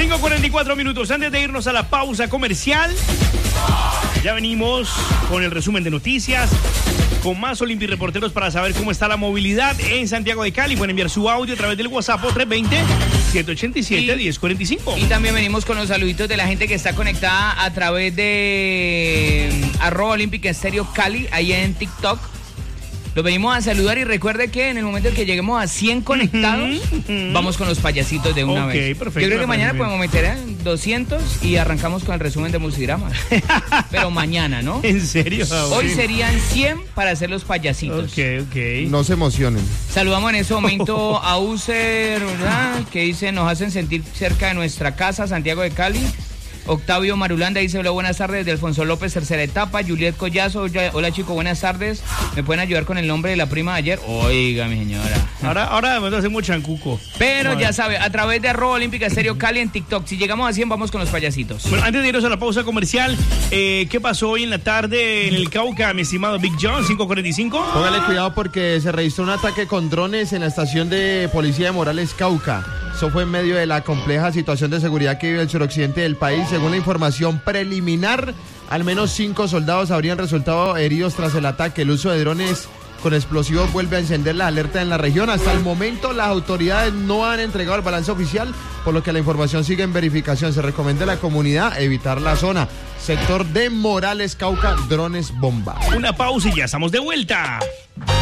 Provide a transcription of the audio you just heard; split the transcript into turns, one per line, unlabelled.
5:44 minutos. Antes de irnos a la pausa comercial, ya venimos con el resumen de noticias, con más Olimpi reporteros para saber cómo está la movilidad en Santiago de Cali. Pueden enviar su audio a través del WhatsApp 320-787-1045.
Y también venimos con los saluditos de la gente que está conectada a través de @Olímpica-Estéreo Cali, ahí en TikTok. Los venimos a saludar y recuerde que en el momento en que lleguemos a 100 conectados, vamos con los payasitos de una vez.
Perfecto.
Yo creo que mañana podemos meter 200 y arrancamos con el resumen de Musidrama. Pero mañana, ¿no?
¿En serio?
Hoy serían 100 para hacer los payasitos.
Ok.
No se emocionen.
Saludamos en ese momento a User, ¿verdad? Que dice, nos hacen sentir cerca de nuestra casa, Santiago de Cali. Octavio Marulanda dice, hola, buenas tardes, de Alfonso López, tercera etapa. Juliet Collazo, hola chicos, buenas tardes. ¿Me pueden ayudar con el nombre de la prima de ayer? Oiga, mi señora.
Ahora me hacemos chancuco.
Pero ya sabe, a través de @Olímpica-Estéreo Cali en TikTok. Si llegamos a 100, vamos con los payasitos.
Bueno, antes de irnos a la pausa comercial, ¿qué pasó hoy en la tarde en el Cauca, mi estimado Big John, 5:45?
Póngale cuidado porque se registró un ataque con drones en la estación de policía de Morales, Cauca. Eso fue en medio de la compleja situación de seguridad que vive el suroccidente del país. Según la información preliminar, al menos 5 soldados habrían resultado heridos tras el ataque. El uso de drones con explosivos vuelve a encender la alerta en la región. Hasta el momento las autoridades no han entregado el balance oficial, por lo que la información sigue en verificación. Se recomienda a la comunidad evitar la zona. Sector de Morales, Cauca, drones bomba.
Una pausa y ya estamos de vuelta.